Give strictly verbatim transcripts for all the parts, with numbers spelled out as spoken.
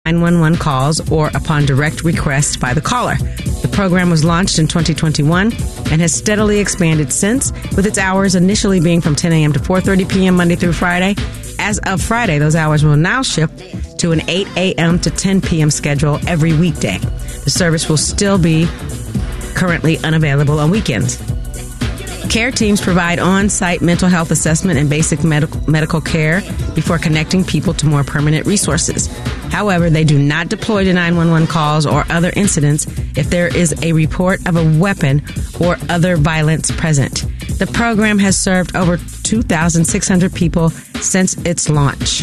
nine one one calls or upon direct request by the caller. The program was launched in twenty twenty-one and has steadily expanded since, with its hours initially being from ten a.m. to four thirty p.m. Monday through Friday. As of Friday, those hours will now shift to an eight a.m. to ten p.m. schedule every weekday. The service will still be currently unavailable on weekends. Care teams provide on-site mental health assessment and basic medical medical care before connecting people to more permanent resources. However, they do not deploy to nine one one calls or other incidents if there is a report of a weapon or other violence present. The program has served over two thousand six hundred people since its launch.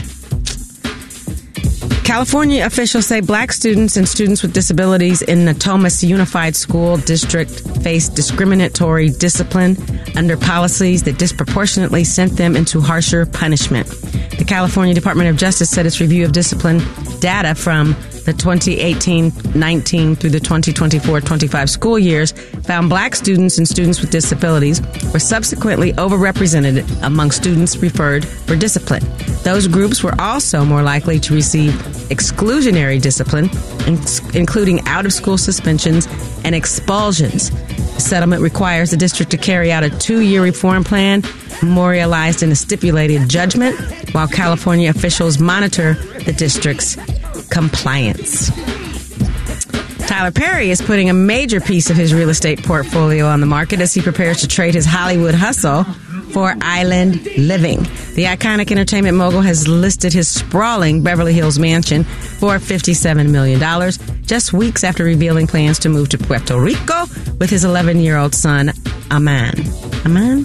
California officials say black students and students with disabilities in Natomas Unified School District face discriminatory discipline under policies that disproportionately sent them into harsher punishment. The California Department of Justice said its review of discipline data from the twenty eighteen nineteen through the twenty twenty-four twenty-five school years found black students and students with disabilities were subsequently overrepresented among students referred for discipline. Those groups were also more likely to receive exclusionary discipline, including out-of-school suspensions and expulsions. The settlement requires the district to carry out a two-year reform plan memorialized in a stipulated judgment, while California officials monitor the district's compliance. Tyler Perry is putting a major piece of his real estate portfolio on the market as he prepares to trade his Hollywood hustle for island living. The iconic entertainment mogul has listed his sprawling Beverly Hills mansion for fifty-seven million dollars, just weeks after revealing plans to move to Puerto Rico with his eleven-year-old son, Aman. Aman?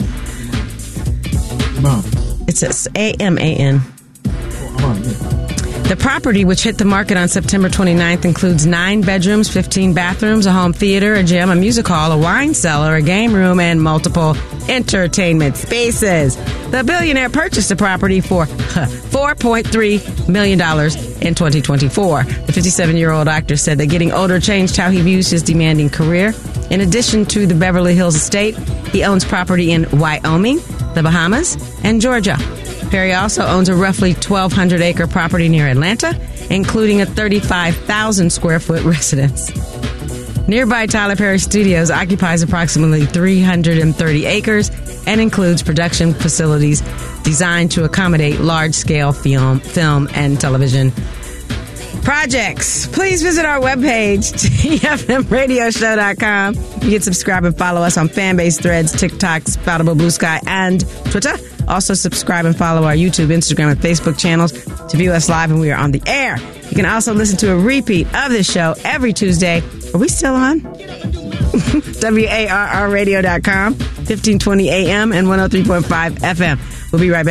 Mom. It says A M A N. Oh, Aman, yeah. The property, which hit the market on September twenty-ninth, includes nine bedrooms, fifteen bathrooms, a home theater, a gym, a music hall, a wine cellar, a game room, and multiple entertainment spaces. The billionaire purchased the property for four point three million dollars in twenty twenty-four. The fifty-seven-year-old actor said that getting older changed how he views his demanding career. In addition to the Beverly Hills estate, he owns property in Wyoming, the Bahamas, and Georgia. Perry also owns a roughly twelve hundred acre property near Atlanta, including a thirty-five thousand square foot residence. Nearby Tyler Perry Studios occupies approximately three hundred thirty acres and includes production facilities designed to accommodate large-scale film, film and television projects. Please visit our webpage, T F M radio show dot com. You can subscribe and follow us on Fanbase, Threads, TikTok, Spoutable, Blue Sky, and Twitter. Also, subscribe and follow our YouTube, Instagram, and Facebook channels to view us live when we are on the air. You can also listen to a repeat of this show every Tuesday. Are we still on? W A R R radio dot com, fifteen twenty A M and one oh three point five F M. We'll be right back.